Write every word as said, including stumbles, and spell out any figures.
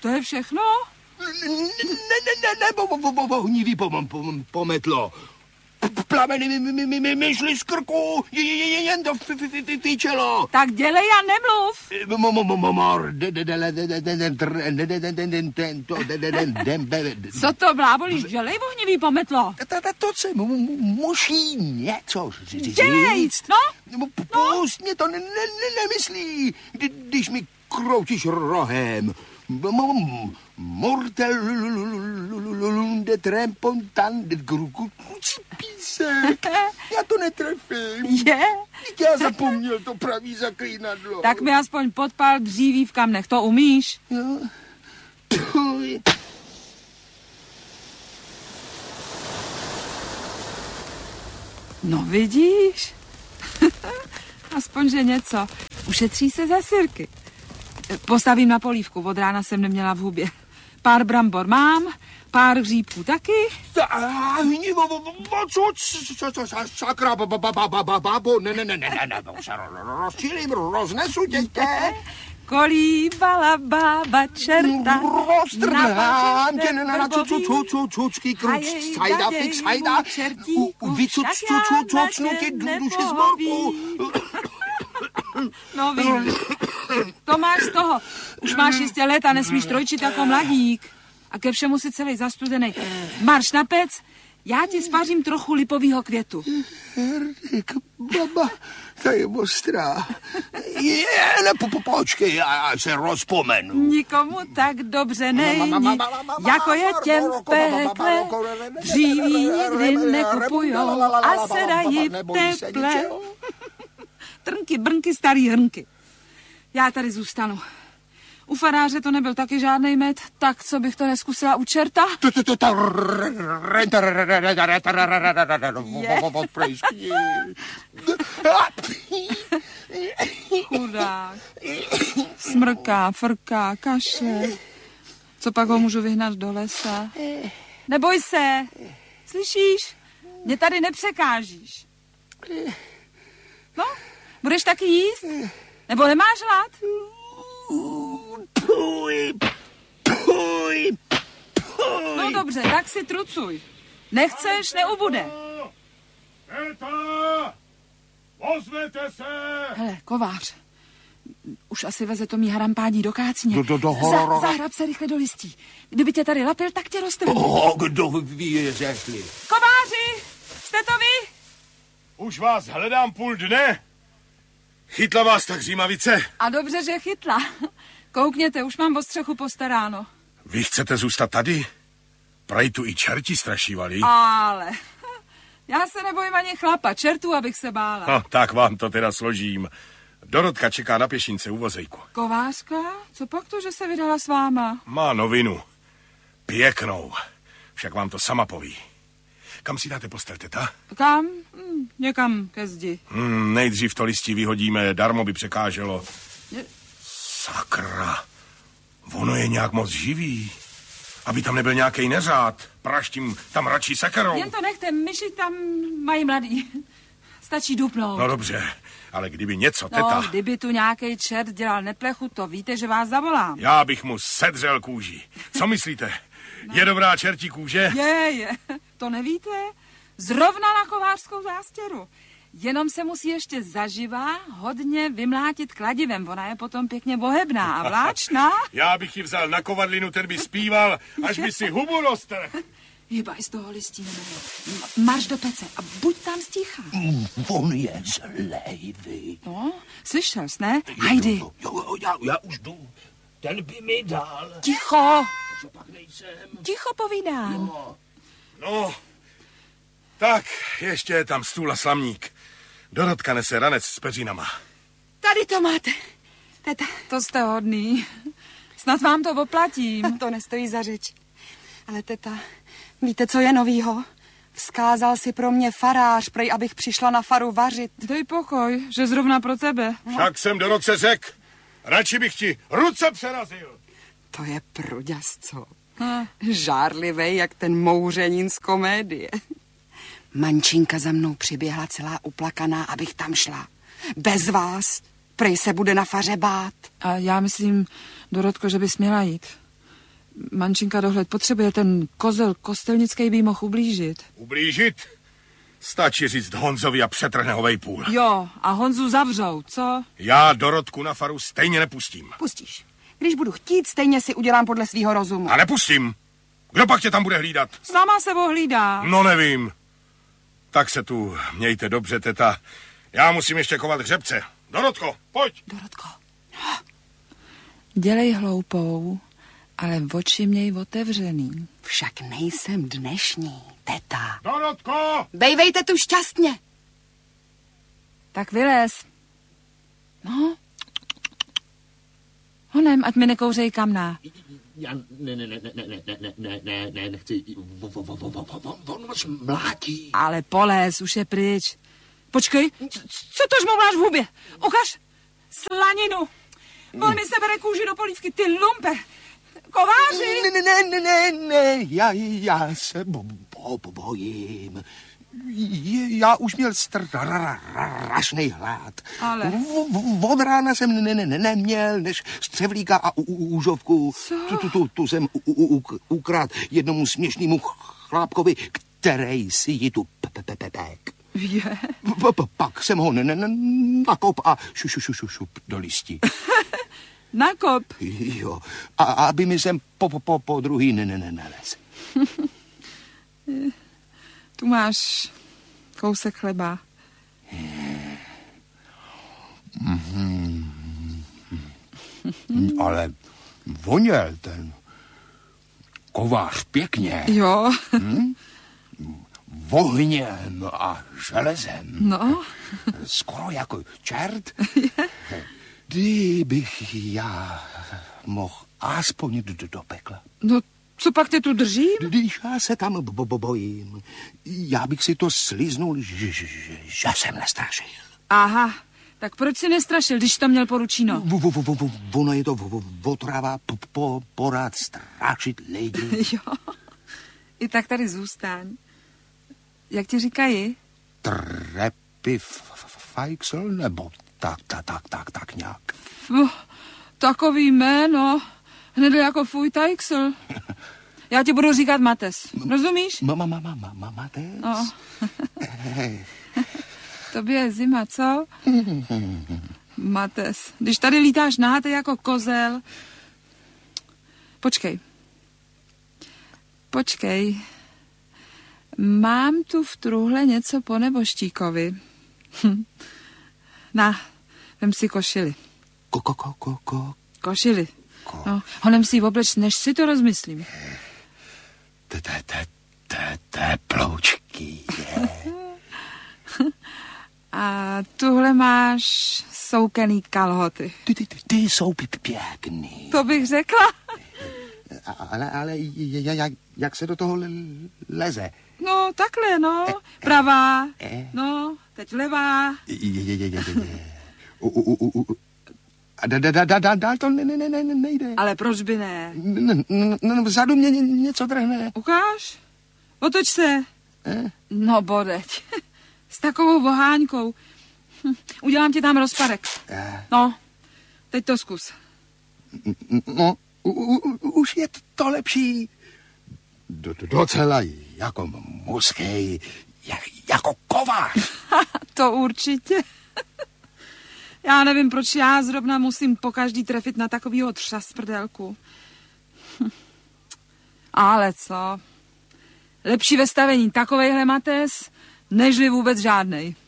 To je všechno? Ne, ne, ne, ne, bo, bo, bo, ohnivý pometlo. Plameny mi, mi, mi, mi, mi šly z krku, jen to fičelo. Tak dělej a nemluv. Co to blábolíš, dělej, ohnivý pometlo. To se musí něco říct. Dělej, no. Pust mě to nemyslí, když mi kroutíš rohem. Mortelunde trempontande krukucí písek. Já to netrefím. Je? Já zapomněl to pravý zaklínadlo. Tak mi aspoň podpál dříví v kamnech, to umíš? Jo. No vidíš? Aspoň, že něco. Ušetří se za sirky. Postavím na polívku, od rána jsem neměla v hubě. Pár brambor mám, pár hříbků taky. Sakra, babo, ne, ne, ne, ne, ne, rozčilím, roznesu tě. Kolíbala bába čerta. Roztrhám tě na cucucucucucky kruč, sajda, fix, sajda. Vycucucucucnu tě duše z morku. No vím, to máš z toho. Už máš jistě let a nesmíš trojčit jako mladík. A ke všemu si celý zastudenej. Marš na pec, já ti spařím trochu lipovýho květu. Herdik, baba, ta je ostrá. Je, ne, po, po, počkej, já se rozpomenu. Nikomu tak dobře není, jako je těm v pekle. Dříví nikdy nekupujou a sedají v teple. Trnky, brnky, starý hrnky. Já tady zůstanu. U faráře to nebyl taky žádnej med, tak co bych to neskusila u čerta? Chudák. Smrká, frká, kaše. Co pak ho můžu vyhnat do lesa? Neboj se. Slyšíš? Mě tady nepřekážíš. No, budeš taky jíst? Nebo nemáš hlad? Puj, puj, puj. No dobře, tak si trucuj. Nechceš, neubude. Eta! Ozvěte se! Hele, kovář. Už asi veze to mý harampádí do kácně. Do, do, do Za, zahrab se rychle do listí. Kdyby tě tady lapil, tak tě roztrhnu. Oh, kdo ví, je řekli. Kováři, jste to vy? Už vás hledám půl dne. Chytla vás tak římavice? A dobře, že chytla. Koukněte, už mám o střechu postaráno. Vy chcete zůstat tady? Prej tu i čerti strašívali. Ale já se nebojím ani chlapa, čertů, abych se bála. No, tak vám to teda složím. Dorotka čeká na pěšince u vozejku. Kovářka? Co pak to, že se vydala s váma? Má novinu. Pěknou. Však vám to sama poví. Kam si dáte postel, teta? Kam? Hm, někam ke zdi. Hmm, nejdřív to listí vyhodíme, darmo by překáželo. Je... Sakra. Ono je nějak moc živý. Aby tam nebyl nějaký neřád. Praštím tam radši sekerou. Jen to nechte, myši tam mají mladý. Stačí dupnout. No dobře, ale kdyby něco, teta... No, kdyby tu nějaký čert dělal neplechu, to víte, že vás zavolám. Já bych mu sedřel kůži. Co myslíte? No. Je dobrá čertí kůže? Je, je. To nevíte? Zrovna na kovářskou zástěru. Jenom se musí ještě zaživá hodně vymlátit kladivem. Ona je potom pěkně bohebná a vláčná. Já bych ji vzal na kovadlinu, ten by zpíval, až by si hubu roztrhl. Hýbaj z toho listí, marš do pece a buď tam sticha. On je zlej, vy. No, slyšel jsi, ne? Hajdy. Jo, jo, já, já už jdu. Ten by mi dal. Ticho. Co pak nejsem? Ticho povídám. No. No, tak ještě je tam stůl a slamník. Dorotka nese ranec s peřinama. Tady to máte. Teta. To jste hodný. Snad vám to oplatím. To nestojí za řeč. Ale teta, víte, co je novýho? Vzkázal si pro mě farář, prej, abych přišla na faru vařit. Dej pokoj, že zrovna pro tebe. Však jsem Dorotce řek. Radši bych ti ruce přerazil. To je pruďas, co? Hm. Žárlivej, jak ten mouřenín z komédie. Mančinka za mnou přiběhla celá uplakaná, abych tam šla. Bez vás. Prej se bude na faře bát. A já myslím, Dorotko, že bys měla jít. Mančinka dohled potřebuje, ten kozel kostelnický by jí mohl ublížit. Ublížit? Stačí říct Honzovi a přetrhne ho vejpůl. Jo, a Honzu zavřou, co? Já Dorotku na faru stejně nepustím. Pustíš. Když budu chtít, stejně si udělám podle svýho rozumu. A nepustím. Kdo pak tě tam bude hlídat? Sama se ohlídá. No nevím. Tak se tu mějte dobře, teta. Já musím ještě kovat hřebce. Dorotko, pojď. Dorotko. Dělej hloupou, ale oči měj otevřený. Však nejsem dnešní, teta. Dorotko! Bejvejte tu šťastně. Tak vylez. No. Honem, ať mi nekouřej kamna. Já ne, ne, ne, ne, ne, ne, ne, ne, ne, ne, nechci. On vás mlátí. Ale polez, už je pryč. Počkej, co to žmouláš v hubě? Ukaž slaninu. On mi sebere kůži do polívky, ty lumpe. Kováři. Ne, ne, ne, ne, ne, ne, já, já se bo, bo, bo, bojím. Je, já už měl strašný hlad. Ale... V, od rána jsem ne, ne, ne, neměl, než střevlíka a úžovku. Tu, tu, tu, tu jsem ukrát jednomu směšnému chlápkovi, který si ji tu pek. Je. Pak jsem ho ne, ne, ne, nakop a šu, šu, šu, šu, šup do listí. Nakop. Jo, a aby mi sem po, po, po, po druhý ne, ne, ne, nelez. Tu máš kousek chleba. Mm-hmm. Ale voněl ten kovář pěkně. Jo. Hm? Ohněm a železem. No. Skoro jako čert. Kdybych já mohl aspoň do, do pekla. No, co pak tě tu držím? Když já se tam bo, bo, bojím, já bych si to sliznul, že, že, že jsem nestrašil. Aha, tak proč jsi nestrašil, když to měl poručíno? Ono je to otrava po, porád strašit lidi. Jo, i tak tady zůstaň. Jak ti říkají? Trepy Feixl, nebo tak, tak, tak, tak, tak nějak. Oh, takový jméno, hned jako fuj Teixl. Já ti budu říkat Mates, rozumíš? Mama, mama, mama, Mates? No. Tobě je zima, co? Mates, když tady lítáš nahatý jako kozel. Počkej. Počkej. Mám tu v truhle něco po neboštíkovi. Na, vem si košili. Ko, ko, ko, ko, ko. Košili. No, honem si ji obleč, než si to rozmyslím. Teploučky, je. A tuhle máš soukený kalhoty. Ty, ty, ty, ty jsou pěkný. To bych řekla. Ale, ale jak, jak se do toho leze? No, takhle, no. Pravá. No, teď levá. A dál to nejde. Ale proč by ne? Vzadu mě něco drhne. Ukáž? Otoč se. No, bodeť. S takovou voháňkou. Udělám ti tam rozparek. No, teď to zkus. No, už je to lepší. Docela jako mužský, jako kovář. To určitě. Já nevím, proč já zrovna musím pokaždý trefit na takovýho třas prdelku. Ale co? Lepší ve stavení takovejhle Mates, nežli vůbec žádnej.